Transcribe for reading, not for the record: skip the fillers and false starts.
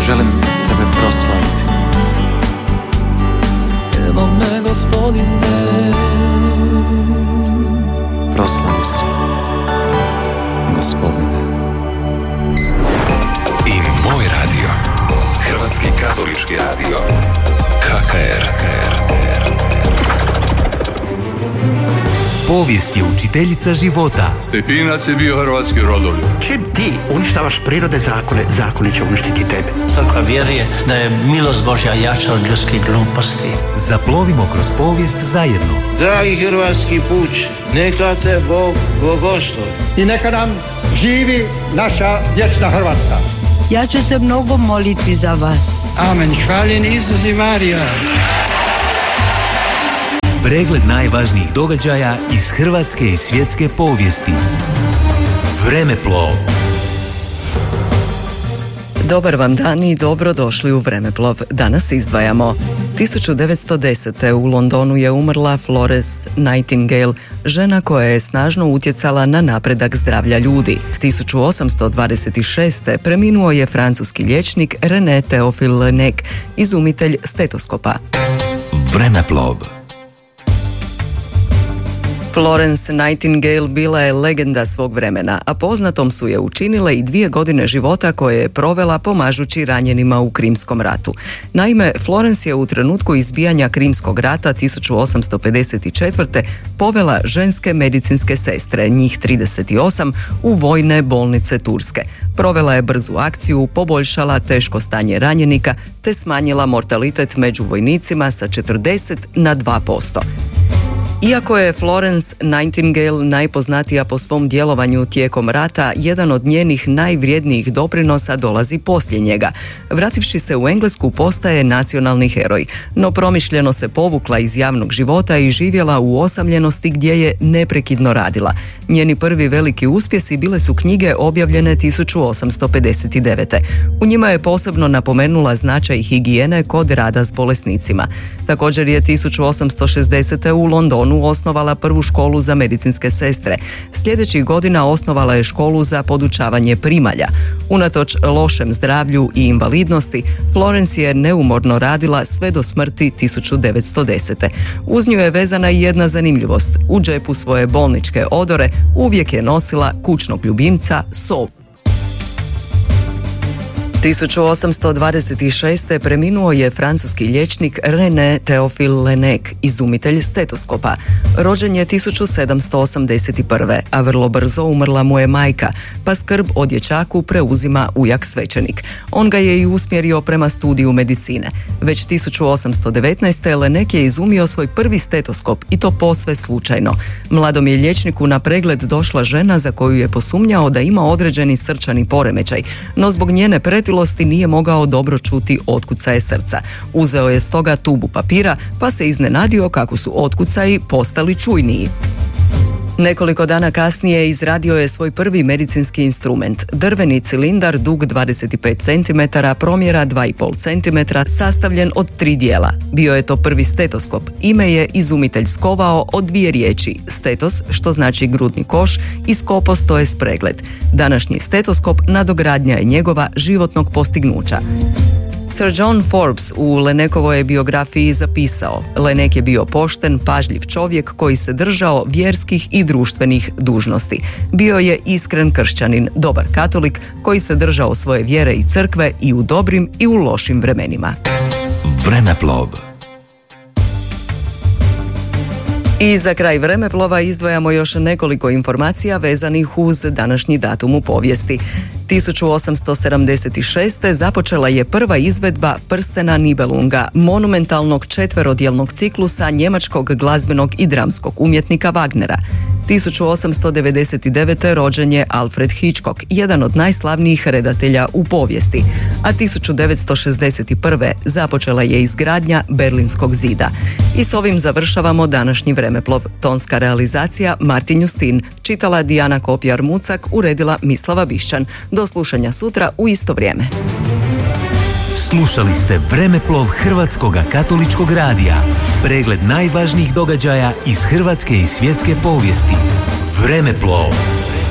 želim tebe proslaviti. Evo me, Gospodine, proslavi se, Gospodine. I moj radio, Hrvatski katolički radio, KKR. Povijest je učiteljica života. Stepinac je bio hrvatski rodoljub. Čim ti uništavaš prirode zakone, zakoni će uništiti tebe. Crkva vjeruje da je milost Božja jača od ljudskih gluposti. Zaplovimo kroz povijest zajedno. Dragi hrvatski puč, neka te Bog blagoslovi. I neka nam živi naša vječna Hrvatska. Ja ću se mnogo moliti za vas. Amen. Hvaljen Isus i Marija. Pregled najvažnijih događaja iz hrvatske i svjetske povijesti. Vremeplov. Dobar vam dan i dobrodošli u Vremeplov. Danas izdvajamo. 1910. u Londonu je umrla Florence Nightingale, žena koja je snažno utjecala na napredak zdravlja ljudi. 1826. preminuo je francuski liječnik René Théophile Laennec, izumitelj stetoskopa. Vremeplov. Florence Nightingale bila je legenda svog vremena, a poznatom su je učinile i 2 godine života koje je provela pomažući ranjenima u Krimskom ratu. Naime, Florence je u trenutku izbijanja Krimskog rata 1854. povela ženske medicinske sestre, njih 38, u vojne bolnice Turske. Provela je brzu akciju, poboljšala teško stanje ranjenika te smanjila mortalitet među vojnicima sa 40 na 2%. Iako je Florence Nightingale najpoznatija po svom djelovanju tijekom rata, jedan od njenih najvrijednijih doprinosa dolazi poslije njega. Vrativši se u Englesku postaje nacionalni heroj, no promišljeno se povukla iz javnog života i živjela u osamljenosti gdje je neprekidno radila. Njeni prvi veliki uspjesi bile su knjige objavljene 1859. U njima je posebno napomenula značaj higijene kod rada s bolesnicima. Također je 1860. u Londonu osnovala prvu školu za medicinske sestre. Sljedećih godina osnovala je školu za podučavanje primalja. Unatoč lošem zdravlju i invalidnosti, Florence je neumorno radila sve do smrti 1910. Uz nju je vezana i jedna zanimljivost. U džepu svoje bolničke odore uvijek je nosila kućnog ljubimca sol. 1826. preminuo je francuski liječnik René Théophile Laennec, izumitelj stetoskopa. Rođen je 1781. a vrlo brzo umrla mu je majka, pa skrb o dječaku preuzima ujak svećenik. On ga je i usmjerio prema studiju medicine. Već 1819. Laennec je izumio svoj prvi stetoskop i to posve slučajno. Mladom je liječniku na pregled došla žena za koju je posumnjao da ima određeni srčani poremećaj, no zbog njene pretilosti nije mogao dobro čuti otkucaje srca. Uzeo je stoga tubu papira, pa se iznenadio kako su otkucaji postali čujniji. Nekoliko dana kasnije izradio je svoj prvi medicinski instrument, drveni cilindar dug 25 cm, promjera 2,5 cm, sastavljen od 3 dijela. Bio je to prvi stetoskop. Ime je izumitelj skovao od 2 riječi, stetos, što znači grudni koš, i skopos, to je pregled. Današnji stetoskop nadogradnja je njegova životnog postignuća. Sir John Forbes u Laennekovoj biografiji zapisao: Laennec je bio pošten, pažljiv čovjek koji se držao vjerskih i društvenih dužnosti. Bio je iskren kršćanin, dobar katolik koji se držao svoje vjere i crkve i u dobrim i u lošim vremenima. Vremeplov. I za kraj Vremeplova izdvajamo još nekoliko informacija vezanih uz današnji datum u povijesti. 1876. započela je prva izvedba Prstena Nibelunga, monumentalnog četverodjelnog ciklusa njemačkog glazbenog i dramskog umjetnika Wagnera. 1899. rođen je Alfred Hitchcock, jedan od najslavnijih redatelja u povijesti, a 1961. započela je izgradnja Berlinskog zida. I s ovim završavamo današnji Vremeplov. Tonska realizacija Martin Justin, čitala Dijana Kopjar-Mucak, uredila Mislava Bišćan. Do slušanja sutra u isto vrijeme. Slušali ste Vremeplov Hrvatskog katoličkog radija. Pregled najvažnijih događaja iz hrvatske i svjetske povijesti. Vremeplov.